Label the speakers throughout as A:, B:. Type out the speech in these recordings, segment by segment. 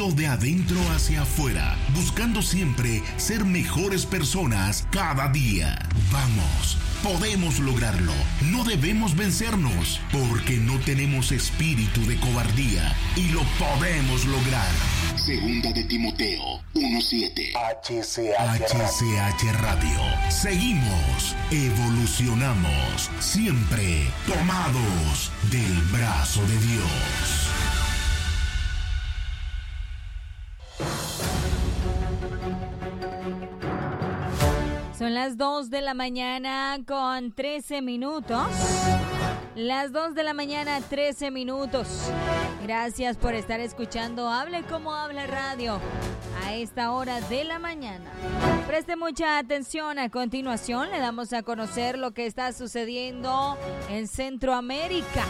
A: crecimiento de adentro hacia afuera, buscando siempre ser mejores personas cada día. Vamos, podemos lograrlo. No debemos vencernos, porque no tenemos espíritu de cobardía y lo podemos lograr. Segunda de Timoteo 1:7. HCH Radio. Seguimos, evolucionamos, siempre tomados del brazo de Dios.
B: Son las 2 de la mañana con 13 minutos. Las 2 de la mañana, 13 minutos. Gracias por estar escuchando Hable Como Habla Radio a esta hora de la mañana. Preste mucha atención. A continuación le damos a conocer lo que está sucediendo en Centroamérica.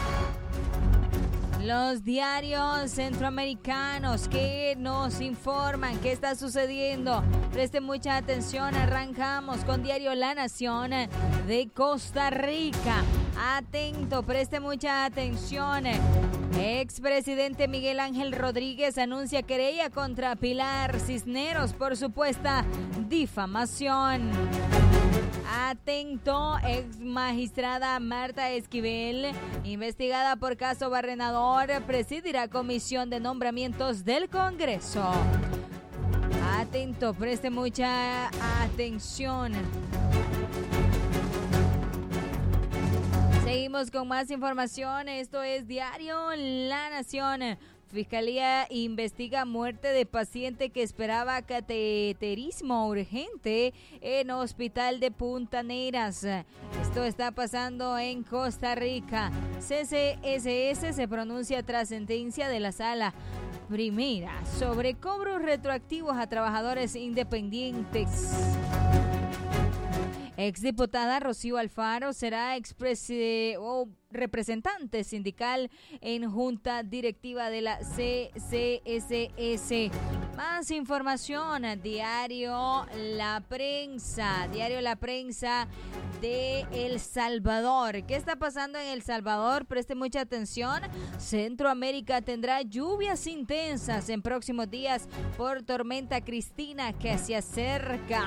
B: Los diarios centroamericanos que nos informan qué está sucediendo. Preste mucha atención. Arrancamos con diario La Nación de Costa Rica. Atento, preste mucha atención. Expresidente Miguel Ángel Rodríguez anuncia querella contra Pilar Cisneros por supuesta difamación. Atento, ex magistrada Marta Esquivel, investigada por caso Barrenador, presidirá comisión de nombramientos del Congreso. Atento, preste mucha atención. Seguimos con más información. Esto es Diario La Nación. Fiscalía investiga muerte de paciente que esperaba cateterismo urgente en hospital de Punta Neras. Esto está pasando en Costa Rica. CCSS se pronuncia tras sentencia de la Sala Primera sobre cobros retroactivos a trabajadores independientes. Exdiputada Rocío Alfaro será representante sindical en junta directiva de la CCSS. Más información, Diario La Prensa de El Salvador. ¿Qué está pasando en El Salvador? Preste mucha atención. Centroamérica tendrá lluvias intensas en próximos días por tormenta Cristina que se acerca.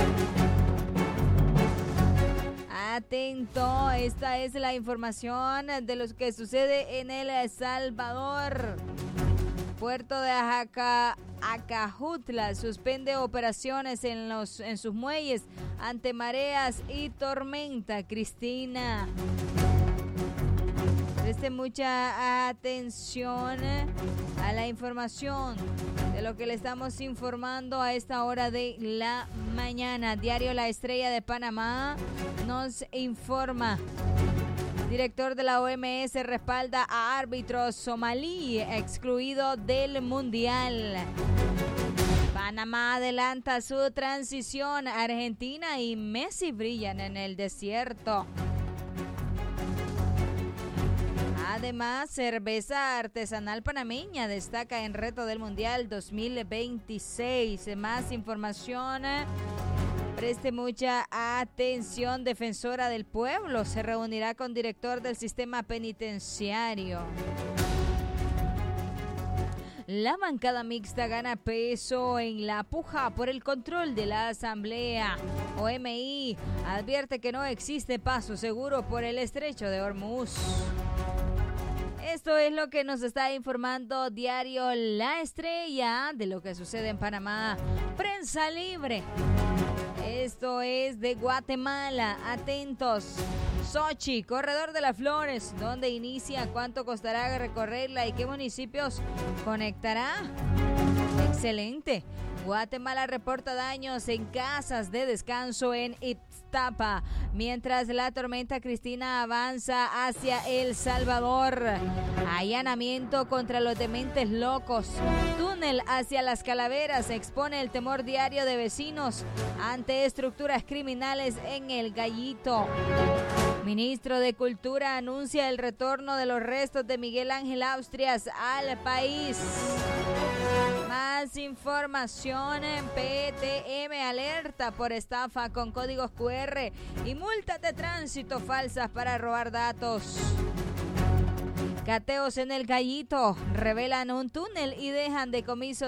B: Atento, esta es la información de lo que sucede en El Salvador. Puerto de Acajutla suspende operaciones en sus muelles ante mareas y tormenta Cristina. Preste mucha atención a la información de lo que le estamos informando a esta hora de la mañana. Diario La Estrella de Panamá nos informa. Director de la OMS respalda a árbitro somalí excluido del Mundial. Panamá adelanta su transición. Argentina y Messi brillan en el desierto. Además, cerveza artesanal panameña destaca en reto del Mundial 2026. Más información. Preste mucha atención. Defensora del Pueblo se reunirá con director del sistema penitenciario. La bancada mixta gana peso en la puja por el control de la Asamblea. OMI advierte que no existe paso seguro por el estrecho de Hormuz. Esto es lo que nos está informando Diario La Estrella de lo que sucede en Panamá. Prensa Libre. Esto es de Guatemala. Atentos. Sochi, Corredor de las Flores. ¿Dónde inicia? ¿Cuánto costará recorrerla? ¿Y qué municipios conectará? Excelente. Guatemala reporta daños en casas de descanso en Ixtapa, mientras la tormenta Cristina avanza hacia El Salvador. Allanamiento contra los dementes locos. Túnel hacia las Calaveras expone el temor diario de vecinos ante estructuras criminales en El Gallito. Ministro de Cultura anuncia el retorno de los restos de Miguel Ángel Austrias al país. Más información en PTM alerta por estafa con códigos QR y multas de tránsito falsas para robar datos. Cateos en El Gallito revelan un túnel y dejan decomiso